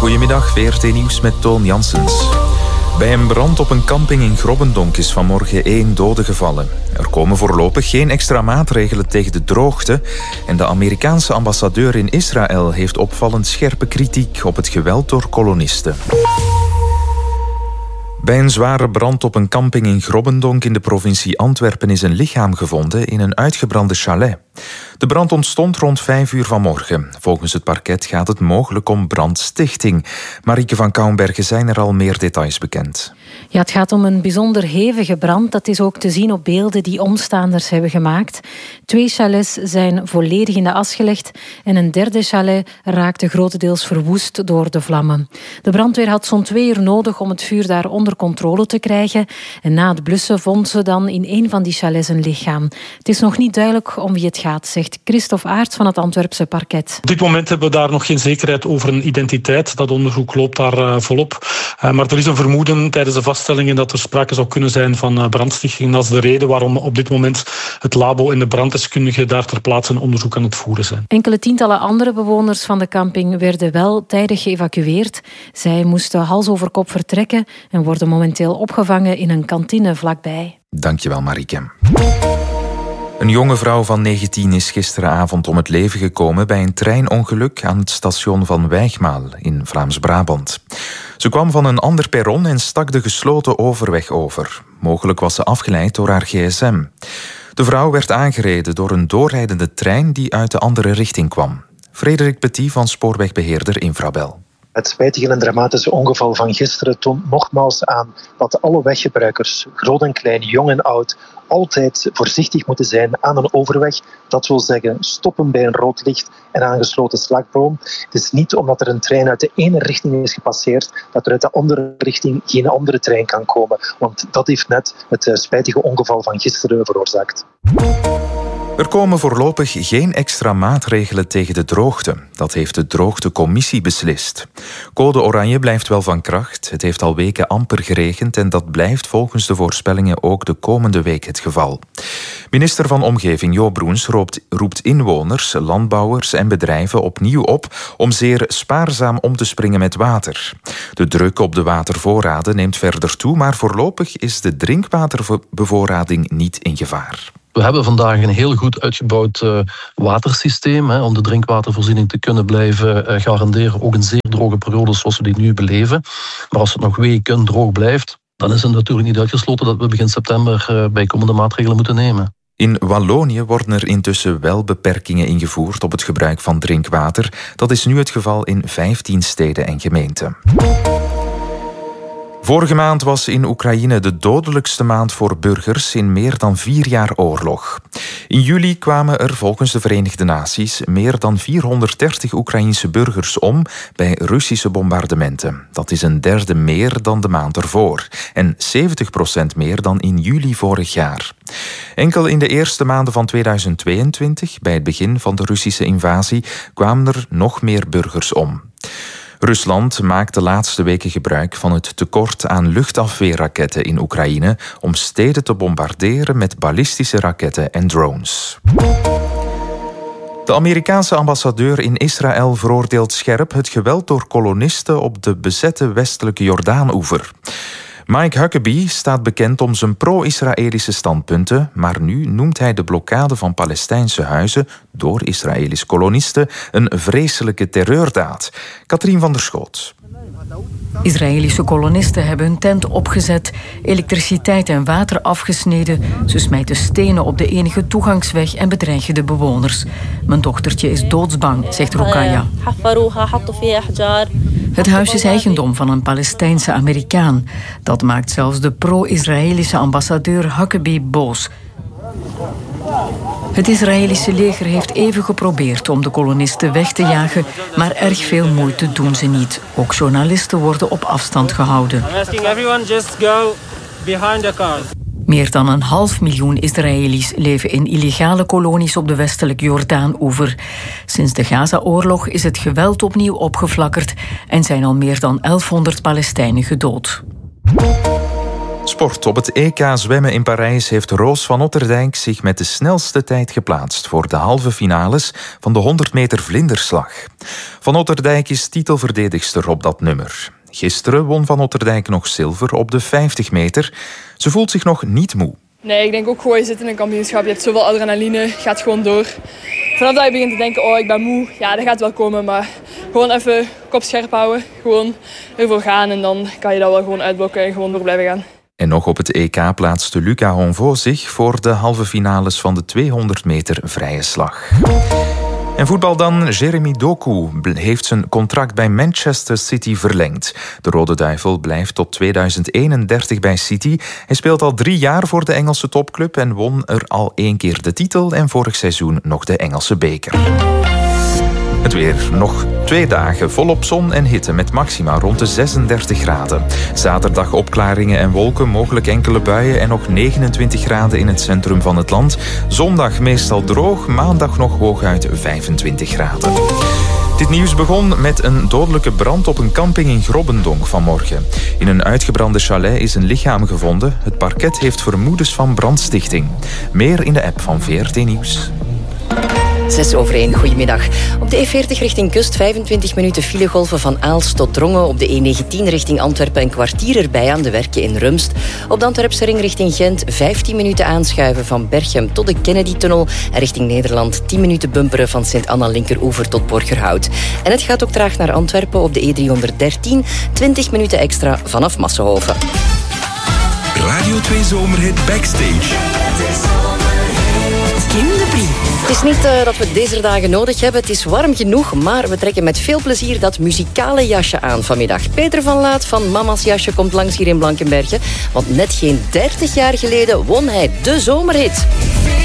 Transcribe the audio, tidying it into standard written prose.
Goedemiddag, VRT Nieuws met Toon Janssens. Bij een brand op een camping in Grobbendonk is vanmorgen 1 dode gevallen. Er komen voorlopig geen extra maatregelen tegen de droogte. En de Amerikaanse ambassadeur in Israël heeft opvallend scherpe kritiek op het geweld door kolonisten. Bij een zware brand op een camping in Grobbendonk in de provincie Antwerpen is een lichaam gevonden in een uitgebrande chalet. De brand ontstond rond 5 uur vanmorgen. Volgens het parket gaat het mogelijk om brandstichting. Marieke van Kouwenbergen, zijn er al meer details bekend? Ja, het gaat om een bijzonder hevige brand. Dat is ook te zien op beelden die omstaanders hebben gemaakt. 2 chalets zijn volledig in de as gelegd en een derde chalet raakte grotendeels verwoest door de vlammen. De brandweer had zo'n 2 uur nodig om het vuur daar onder controle te krijgen. En na het blussen vond ze dan in een van die chalets een lichaam. Het is nog niet duidelijk om wie het gaat, zegt Christophe Aerts van het Antwerpse parket. Op dit moment hebben we daar nog geen zekerheid over een identiteit. Dat onderzoek loopt daar volop. Maar er is een vermoeden tijdens de vaststellingen dat er sprake zou kunnen zijn van brandstichting. Dat is de reden waarom op dit moment het labo en de branddeskundigen daar ter plaatse een onderzoek aan het voeren zijn. Enkele tientallen andere bewoners van de camping werden wel tijdig geëvacueerd. Zij moesten hals over kop vertrekken en worden momenteel opgevangen in een kantine vlakbij. Dankjewel, Marieke. Een jonge vrouw van 19 is gisteravond om het leven gekomen bij een treinongeluk aan het station van Wijgmaal in Vlaams-Brabant. Ze kwam van een ander perron en stak de gesloten overweg over. Mogelijk was ze afgeleid door haar gsm. De vrouw werd aangereden door een doorrijdende trein die uit de andere richting kwam. Frederik Petit van spoorwegbeheerder Infrabel. Het spijtige en dramatische ongeval van gisteren toont nogmaals aan dat alle weggebruikers, groot en klein, jong en oud, altijd voorzichtig moeten zijn aan een overweg. Dat wil zeggen stoppen bij een rood licht en aangesloten slagboom. Het is niet omdat er een trein uit de ene richting is gepasseerd dat er uit de andere richting geen andere trein kan komen. Want dat heeft net het spijtige ongeval van gisteren veroorzaakt. Er komen voorlopig geen extra maatregelen tegen de droogte. Dat heeft de droogtecommissie beslist. Code oranje blijft wel van kracht. Het heeft al weken amper geregend en dat blijft volgens de voorspellingen ook de komende week het geval. Minister van Omgeving Jo Broens roept inwoners, landbouwers en bedrijven opnieuw op om zeer spaarzaam om te springen met water. De druk op de watervoorraden neemt verder toe, maar voorlopig is de drinkwaterbevoorrading niet in gevaar. We hebben vandaag een heel goed uitgebouwd watersysteem om de drinkwatervoorziening te kunnen blijven garanderen. Ook in zeer droge periodes zoals we die nu beleven. Maar als het nog weken droog blijft, dan is het natuurlijk niet uitgesloten dat we begin september bijkomende maatregelen moeten nemen. In Wallonië worden er intussen wel beperkingen ingevoerd op het gebruik van drinkwater. Dat is nu het geval in 15 steden en gemeenten. Vorige maand was in Oekraïne de dodelijkste maand voor burgers in meer dan 4 jaar oorlog. In juli kwamen er volgens de Verenigde Naties meer dan 430 Oekraïense burgers om bij Russische bombardementen. Dat is een derde meer dan de maand ervoor en 70% meer dan in juli vorig jaar. Enkel in de eerste maanden van 2022, bij het begin van de Russische invasie, kwamen er nog meer burgers om. Rusland maakt de laatste weken gebruik van het tekort aan luchtafweerraketten in Oekraïne om steden te bombarderen met ballistische raketten en drones. De Amerikaanse ambassadeur in Israël veroordeelt scherp het geweld door kolonisten op de bezette westelijke Jordaanoever. Mike Huckabee staat bekend om zijn pro-Israëlische standpunten, maar nu noemt hij de blokkade van Palestijnse huizen door Israëlische kolonisten een vreselijke terreurdaad. Katrien van der Schoot. Israëlische kolonisten hebben hun tent opgezet, elektriciteit en water afgesneden. Ze smijten stenen op de enige toegangsweg en bedreigen de bewoners. Mijn dochtertje is doodsbang, zegt Rukaya. Het huis is eigendom van een Palestijnse Amerikaan. Dat maakt zelfs de pro-Israëlische ambassadeur Huckabee boos. Het Israëlische leger heeft even geprobeerd om de kolonisten weg te jagen, maar erg veel moeite doen ze niet. Ook journalisten worden op afstand gehouden. Meer dan 500.000 Israëli's leven in illegale kolonies op de westelijke Jordaan-oever. Sinds de Gaza-oorlog is het geweld opnieuw opgeflakkerd en zijn al meer dan 1100 Palestijnen gedood. Sport. Op het EK zwemmen in Parijs heeft Roos van Otterdijk zich met de snelste tijd geplaatst voor de halve finales van de 100 meter vlinderslag. Van Otterdijk is titelverdedigster op dat nummer. Gisteren won Van Otterdijk nog zilver op de 50 meter. Ze voelt zich nog niet moe. Nee, ik denk ook gewoon, je zit in een kampioenschap, je hebt zoveel adrenaline, je gaat gewoon door. Vanaf dat je begint te denken, oh ik ben moe, ja dat gaat wel komen, maar gewoon even kop scherp houden, gewoon ervoor gaan en dan kan je dat wel gewoon uitblokken en gewoon door blijven gaan. En nog op het EK plaatste Luca Honvaux zich voor de halve finales van de 200 meter vrije slag. En voetbal dan. Jeremy Doku heeft zijn contract bij Manchester City verlengd. De Rode Duivel blijft tot 2031 bij City. Hij speelt al 3 jaar voor de Engelse topclub en won er al 1 keer de titel en vorig seizoen nog de Engelse beker. Het weer. Nog 2 dagen volop zon en hitte met maxima rond de 36 graden. Zaterdag opklaringen en wolken, mogelijk enkele buien en nog 29 graden in het centrum van het land. Zondag meestal droog, maandag nog hooguit 25 graden. Dit nieuws begon met een dodelijke brand op een camping in Grobbendonk vanmorgen. In een uitgebrande chalet is een lichaam gevonden. Het parket heeft vermoedens van brandstichting. Meer in de app van VRT Nieuws. 6:01, goedemiddag. Op de E40 richting kust 25 minuten filegolven van Aalst tot Drongen. Op de E19 richting Antwerpen een kwartier erbij aan de werken in Rumst. Op de Antwerpse ring richting Gent 15 minuten aanschuiven van Berchem tot de Kennedy-tunnel. En richting Nederland 10 minuten bumperen van Sint-Anna linkeroever tot Borgerhout. En het gaat ook traag naar Antwerpen op de E313. 20 minuten extra vanaf Massenhoven. Radio 2 Zomerhit Backstage. Kim de Brie. Het is niet dat we het deze dagen nodig hebben. Het is warm genoeg, maar we trekken met veel plezier dat muzikale jasje aan vanmiddag. Peter van Laat van Mama's Jasje komt langs hier in Blankenberge. Want net geen 30 jaar geleden won hij de zomerhit.